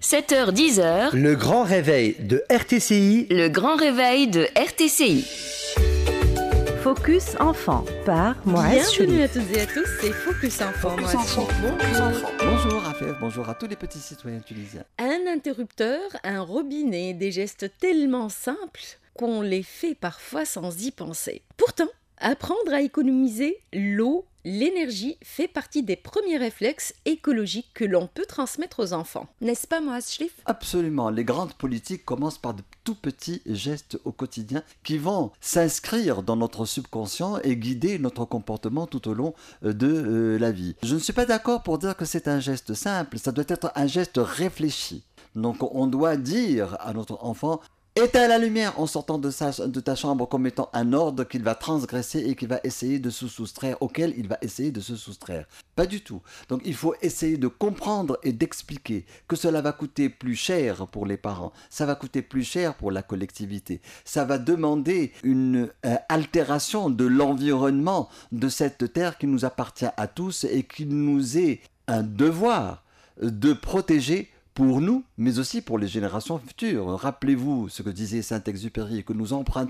7h-10h, Le grand réveil de RTCI. le grand réveil de RTCI. Focus Enfant par Moaz Bienvenue Chouli. à toutes et à tous, c'est Focus Enfant. Moi, Bonjour Raphaël, bonjour à tous les petits citoyens tunisiens. un interrupteur, un robinet, des gestes tellement simples qu'on les fait parfois sans y penser. Pourtant, apprendre à économiser l'eau, l'énergie fait partie des premiers réflexes écologiques que l'on peut transmettre aux enfants. N'est-ce pas, Moaz Chouli ? Absolument, les grandes politiques commencent par de tout petits gestes au quotidien qui vont s'inscrire dans notre subconscient et guider notre comportement tout au long de la vie. Je ne suis pas d'accord pour dire que c'est un geste simple, ça doit être un geste réfléchi. Donc on doit dire à notre enfant: éteins la lumière en sortant de ta chambre comme étant un ordre qu'il va transgresser et qu'il va essayer de se soustraire, auquel il va essayer de se soustraire. Pas du tout. Donc il faut essayer de comprendre et d'expliquer que cela va coûter plus cher pour les parents, ça va coûter plus cher pour la collectivité, ça va demander une altération de l'environnement de cette terre qui nous appartient à tous et qui nous est un devoir de protéger pour nous, mais aussi pour les générations futures. Rappelez-vous ce que disait Saint-Exupéry, que nous empruntons